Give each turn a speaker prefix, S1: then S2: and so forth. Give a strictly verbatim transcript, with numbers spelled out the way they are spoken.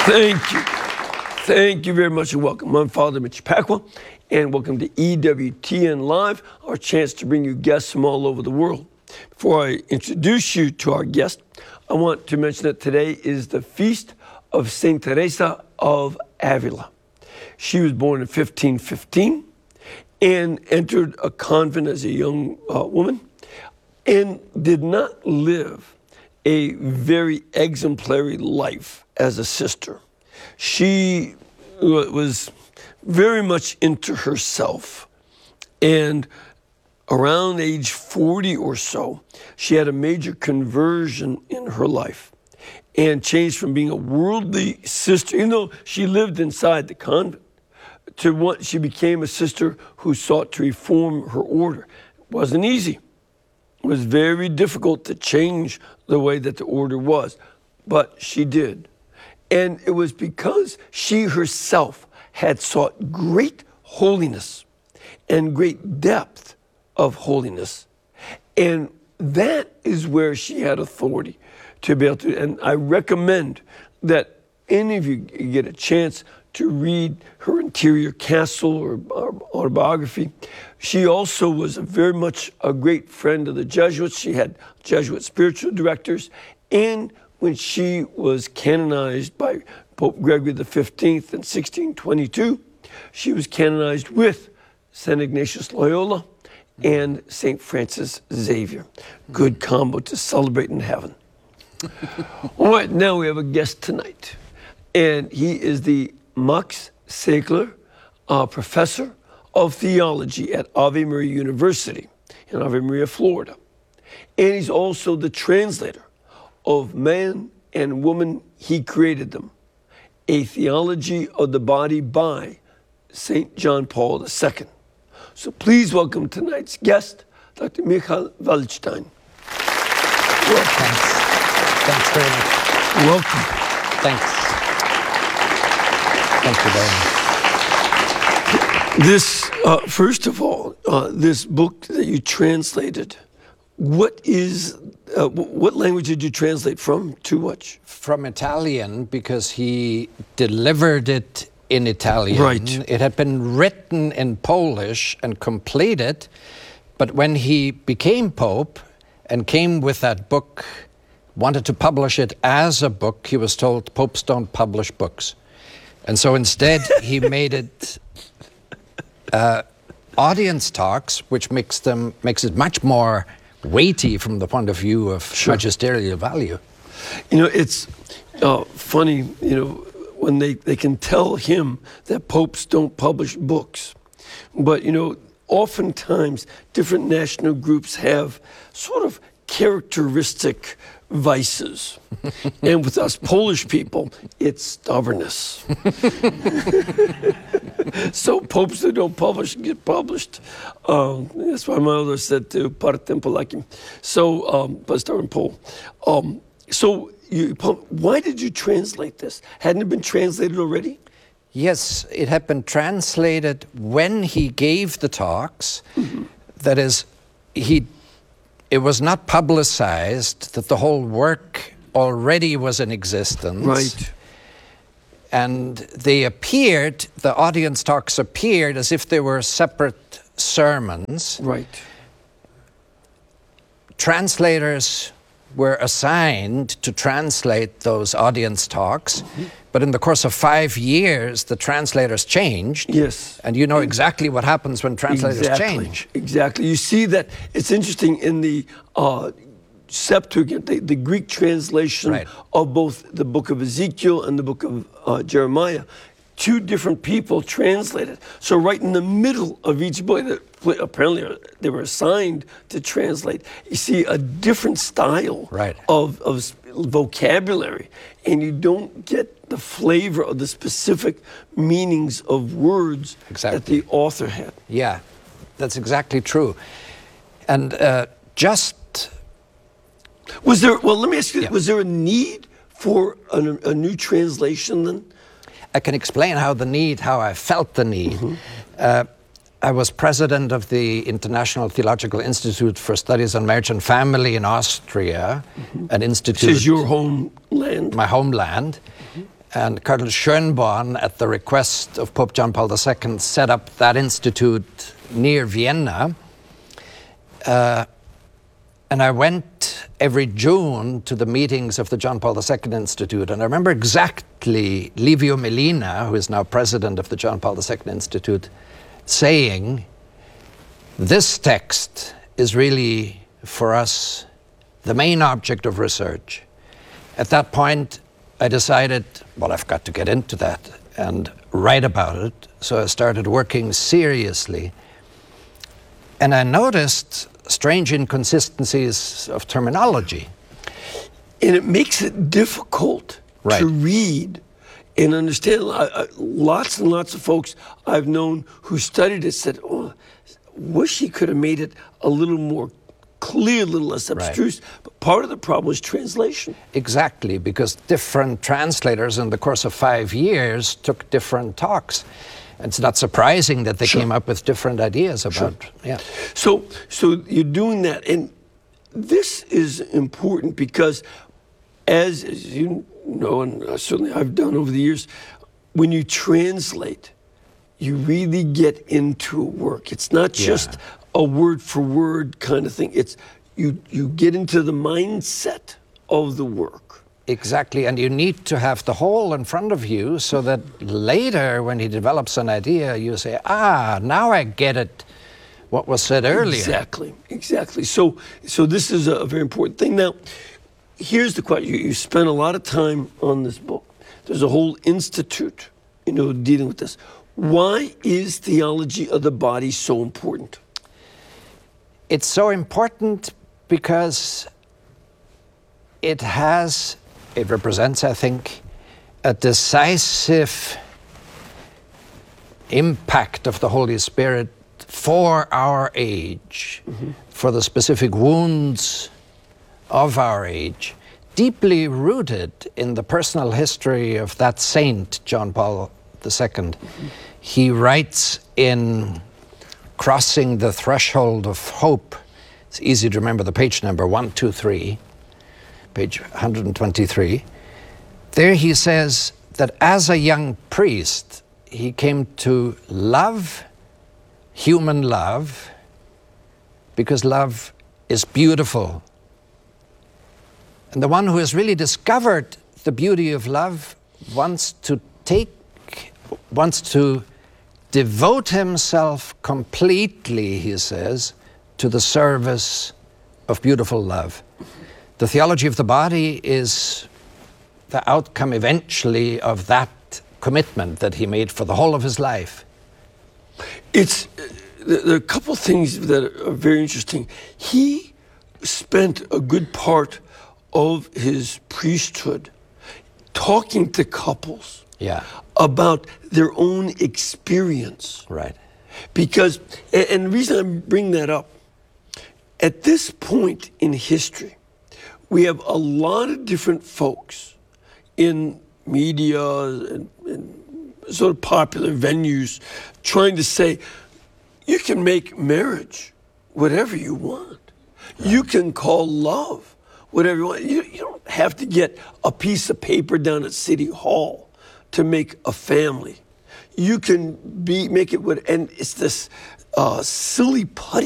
S1: Thank you. Thank you very much and welcome. I'm Father Mitch Pacwa, and welcome to E W T N Live, our chance to bring you guests from all over the world. Before I introduce you to our guest, I want to mention that today is the feast of Saint Teresa of Avila. She was born in fifteen fifteen and entered a convent as a young uh, woman and did not live a very exemplary life as a sister. She was very much into herself, and around age forty or so, she had a major conversion in her life and changed from being a worldly sister, even though she lived inside the convent, to what she became a sister who sought to reform her order. It wasn't easy. It was very difficult to change the way that the order was, but she did. And it was because she herself had sought great holiness and great depth of holiness. And that is where she had authority to be able to. And I recommend that any of you get a chance to read her Interior Castle or, or autobiography. She also was very much a great friend of the Jesuits. She had Jesuit spiritual directors. And when she was canonized by Pope Gregory the fifteenth in sixteen twenty-two, she was canonized with Saint Ignatius Loyola and Saint Francis Xavier. Good combo to celebrate in heaven. All right, now we have a guest tonight, and he is the Max Segler uh, Professor of Theology at Ave Maria University in Ave Maria, Florida. And he's also the translator of Man and Woman, He Created Them, a theology of the body by Saint John Paul the Second. So please welcome tonight's guest, Doctor Michael Waldstein.
S2: Welcome. Thanks very much.
S1: Welcome.
S2: Thanks. Thank you very much.
S1: This, uh, first of all, uh, this book that you translated, what is, uh, what language did you translate from, to what?
S2: From Italian, because he delivered it in Italian.
S1: Right.
S2: It had been written in Polish and completed, but when he became Pope and came with that book, wanted to publish it as a book, he was told popes don't publish books. And so instead, he made it uh, audience talks, which makes them makes it much more weighty from the point of view of
S1: Sure.
S2: magisterial value.
S1: You know, it's uh, funny, you know, when they, they can tell him that popes don't publish books. But, you know, oftentimes different national groups have sort of characteristic vices. And with us Polish people, it's stubbornness. So popes that don't publish get published. Um, that's why my mother said to Partem Polakim. So, um, but stubborn Pole. Um, so, you, why did you translate this? Hadn't it been translated already?
S2: Yes, it had been translated when he gave the talks. Mm-hmm. That is, he. It was not publicized that the whole work already was in existence.
S1: Right.
S2: And they appeared, the audience talks appeared as if they were separate sermons.
S1: Right.
S2: Translators were assigned to translate those audience talks, mm-hmm. but in the course of five years, the translators changed.
S1: Yes.
S2: And you know exactly what happens when translators
S1: exactly.
S2: change.
S1: Exactly. You see that it's interesting in the uh, Septuagint, the, the Greek translation
S2: right. of
S1: both the book of Ezekiel and the book of uh, Jeremiah. Two different people translated. So right in the middle of each book, apparently they were assigned to translate. You see a different style
S2: right.
S1: of, of vocabulary, and you don't get the flavor of the specific meanings of words
S2: exactly.
S1: that the author had.
S2: Yeah, that's exactly true. And uh, just...
S1: Was there, well, let me ask you,
S2: yeah.
S1: was there a need for a, a new translation then?
S2: I can explain how the need, how I felt the need. Mm-hmm. uh, I was president of the International Theological Institute for Studies on Marriage and Family in Austria, mm-hmm. an institute...
S1: This is your homeland?
S2: My homeland. Mm-hmm. And Cardinal Schönborn, at the request of Pope John Paul the Second, set up that institute near Vienna. Uh, and I went every June to the meetings of the John Paul the Second Institute. And I remember exactly Livio Melina, who is now president of the John Paul the Second Institute, saying, this text is really, for us, the main object of research. At that point, I decided, well, I've got to get into that and write about it. So I started working seriously. And I noticed strange inconsistencies of terminology.
S1: And it makes it difficult
S2: Right.
S1: to read and understand. I- I- Lots and lots of folks I've known who studied it said, oh, wish he could have made it a little more clear, a little less abstruse. But part of the problem is translation.
S2: Exactly, because different translators in the course of five years took different talks. It's not surprising that they
S1: Sure.
S2: came up with different ideas about, yeah.
S1: So, so you're doing that, and this is important because, as, as you know, and certainly I've done over the years, when you translate, you really get into a work. It's not just
S2: Yeah.
S1: a word for word kind of thing. It's you you get into the mindset of the work.
S2: Exactly, and you need to have the whole in front of you so that later when he develops an idea, you say, ah, now I get it, what was said earlier.
S1: Exactly, exactly. So, so this is a very important thing. Now, here's the question. You, you spent a lot of time on this book. There's a whole institute, you know, dealing with this. Why is theology of the body so important?
S2: It's so important because it has, it represents, I think, a decisive impact of the Holy Spirit for our age, mm-hmm. for the specific wounds of our age, deeply rooted in the personal history of that saint, John Paul the Second. Mm-hmm. He writes in Crossing the Threshold of Hope, it's easy to remember the page number, one two three, page one hundred twenty-three. There he says that as a young priest, he came to love human love because love is beautiful. And the one who has really discovered the beauty of love wants to take, wants to devote himself completely, he says, to the service of beautiful love. The theology of the body is the outcome eventually of that commitment that he made for the whole of his life.
S1: It's, there are a couple of things that are very interesting. He spent a good part of his priesthood talking to couples
S2: Yeah.
S1: about their own experience.
S2: Right.
S1: Because, and and the reason I bring that up, at this point in history, we have a lot of different folks in media and, and sort of popular venues trying to say, you can make marriage whatever you want. Right. You can call love whatever you want. You, you don't have to get a piece of paper down at City Hall to make a family. You can be make it what, and it's this uh, silly putty